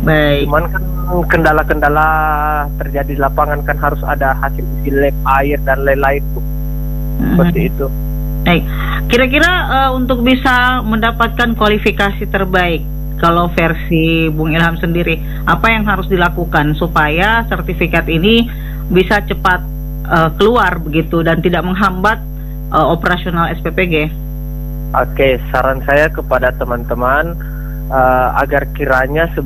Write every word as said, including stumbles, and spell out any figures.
Baik. Cuman kan kendala-kendala terjadi di lapangan kan harus ada hasil uji lab, air dan lain-lain tuh. Seperti Hmm. itu. Baik. Kira-kira uh, untuk bisa mendapatkan kualifikasi terbaik, kalau versi Bung Ilham sendiri, apa yang harus dilakukan supaya sertifikat ini bisa cepat uh, keluar begitu dan tidak menghambat uh, operasional S P P G? Oke, saran saya kepada teman-teman uh, agar kiranya